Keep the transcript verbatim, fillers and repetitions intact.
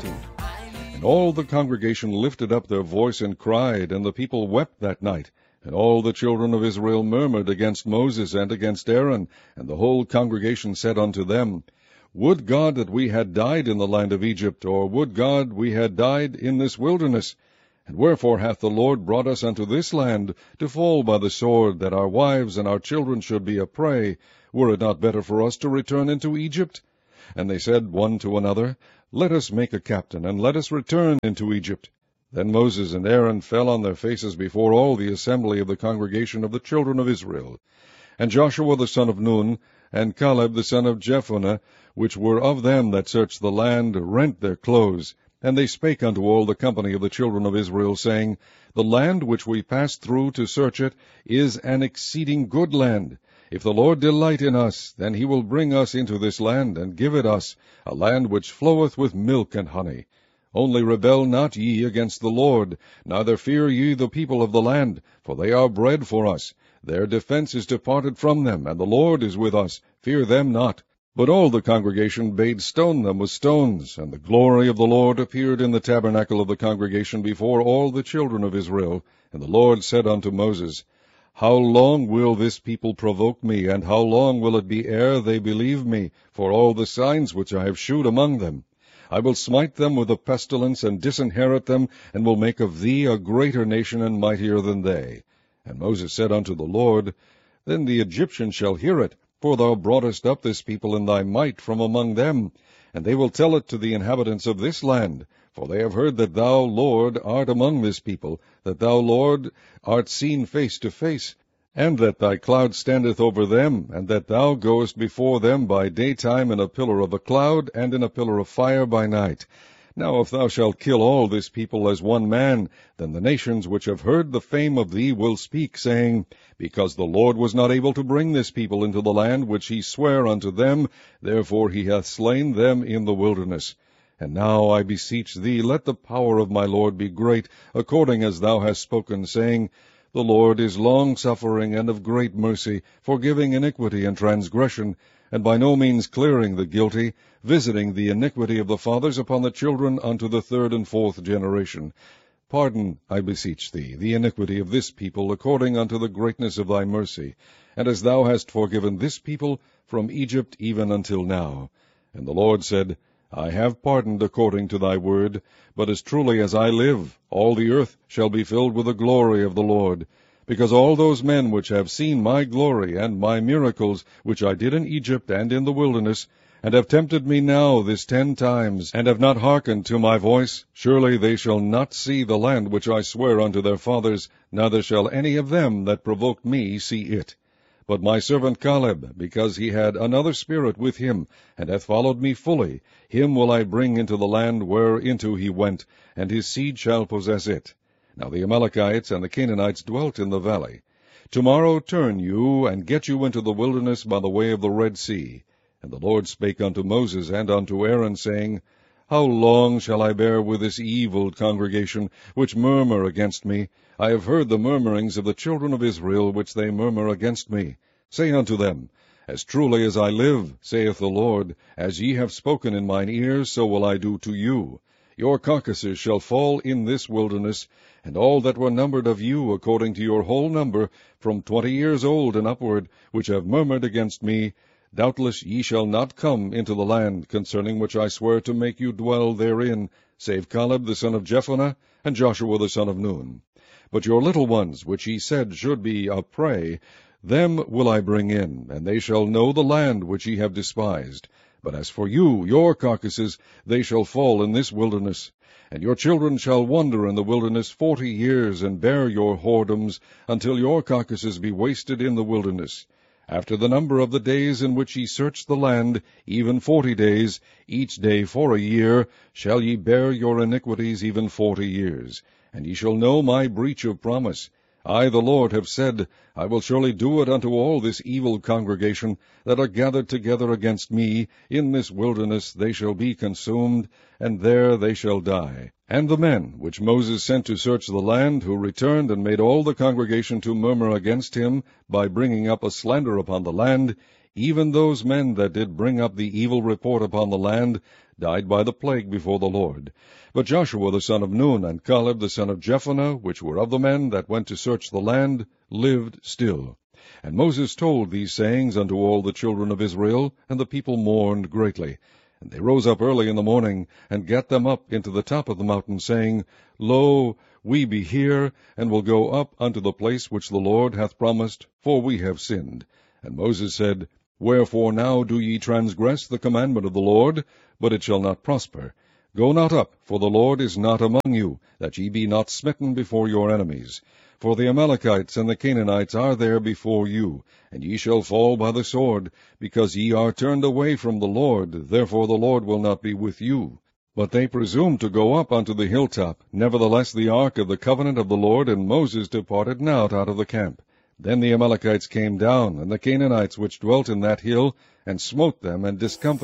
eighteen. And all the congregation lifted up their voice and cried, and the people wept that night. And all the children of Israel murmured against Moses and against Aaron, and the whole congregation said unto them, Would God that we had died in the land of Egypt, or would God we had died in this wilderness? And wherefore hath the Lord brought us unto this land, to fall by the sword, that our wives and our children should be a prey? Were it not better for us to return into Egypt? And they said one to another, Let us make a captain, and let us return into Egypt. Then Moses and Aaron fell on their faces before all the assembly of the congregation of the children of Israel. And Joshua the son of Nun, and Caleb the son of Jephunneh, which were of them that searched the land, rent their clothes. And they spake unto all the company of the children of Israel, saying, The land which we passed through to search it is an exceeding good land. If the Lord delight in us, then he will bring us into this land, and give it us, a land which floweth with milk and honey. Only rebel not ye against the Lord, neither fear ye the people of the land, for they are bread for us. Their defense is departed from them, and the Lord is with us. Fear them not. But all the congregation bade stone them with stones, and the glory of the Lord appeared in the tabernacle of the congregation before all the children of Israel. And the Lord said unto Moses, How long will this people provoke me, and how long will it be ere they believe me, for all the signs which I have shewed among them? I will smite them with a pestilence, and disinherit them, and will make of thee a greater nation and mightier than they. And Moses said unto the Lord, Then the Egyptians shall hear it, for thou broughtest up this people in thy might from among them. And they will tell it to the inhabitants of this land, for they have heard that thou, Lord, art among this people, that thou, Lord, art seen face to face, and that thy cloud standeth over them, and that thou goest before them by daytime in a pillar of a cloud, and in a pillar of fire by night. Now if thou shalt kill all this people as one man, then the nations which have heard the fame of thee will speak, saying, Because the Lord was not able to bring this people into the land which he sware unto them, therefore he hath slain them in the wilderness. And now, I beseech thee, let the power of my Lord be great, according as thou hast spoken, saying, The Lord is long-suffering and of great mercy, forgiving iniquity and transgression, and by no means clearing the guilty, visiting the iniquity of the fathers upon the children unto the third and fourth generation. Pardon, I beseech thee, the iniquity of this people, according unto the greatness of thy mercy, and as thou hast forgiven this people from Egypt even until now. And the Lord said, I have pardoned according to thy word, but as truly as I live, all the earth shall be filled with the glory of the Lord. Because all those men which have seen my glory and my miracles, which I did in Egypt and in the wilderness, and have tempted me now this ten times, and have not hearkened to my voice, surely they shall not see the land which I swear unto their fathers, neither shall any of them that provoked me see it. But my servant Caleb, because he had another spirit with him, and hath followed me fully, him will I bring into the land whereinto he went, and his seed shall possess it. Now the Amalekites and the Canaanites dwelt in the valley. Tomorrow turn you, and get you into the wilderness by the way of the Red Sea. And the Lord spake unto Moses and unto Aaron, saying, How long shall I bear with this evil congregation, which murmur against me? I have heard the murmurings of the children of Israel, which they murmur against me. Say unto them, As truly as I live, saith the Lord, as ye have spoken in mine ears, so will I do to you. Your carcasses shall fall in this wilderness, and all that were numbered of you according to your whole number, from twenty years old and upward, which have murmured against me, doubtless ye shall not come into the land, concerning which I swear to make you dwell therein, save Caleb the son of Jephunneh, and Joshua the son of Nun. But your little ones, which ye said should be a prey, them will I bring in, and they shall know the land which ye have despised. But as for you, your carcasses, they shall fall in this wilderness. And your children shall wander in the wilderness forty years, and bear your whoredoms, until your carcasses be wasted in the wilderness. After the number of the days in which ye search the land, even forty days, each day for a year, shall ye bear your iniquities even forty years. And ye shall know my breach of promise. I, the Lord, have said, I will surely do it unto all this evil congregation that are gathered together against me. In this wilderness they shall be consumed, and there they shall die. And the men which Moses sent to search the land, who returned and made all the congregation to murmur against him, by bringing up a slander upon the land, even those men that did bring up the evil report upon the land, died by the plague before the Lord. But Joshua the son of Nun, and Caleb the son of Jephunneh, which were of the men that went to search the land, lived still. And Moses told these sayings unto all the children of Israel, and the people mourned greatly. And they rose up early in the morning, and gat them up into the top of the mountain, saying, Lo, we be here, and will go up unto the place which the Lord hath promised, for we have sinned. And Moses said, Wherefore now do ye transgress the commandment of the Lord? But it shall not prosper. Go not up, for the Lord is not among you, that ye be not smitten before your enemies. For the Amalekites and the Canaanites are there before you, and ye shall fall by the sword, because ye are turned away from the Lord, therefore the Lord will not be with you. But they presumed to go up unto the hilltop. Nevertheless the ark of the covenant of the Lord and Moses departed not out of the camp. Then the Amalekites came down, and the Canaanites which dwelt in that hill, and smote them, and discomfited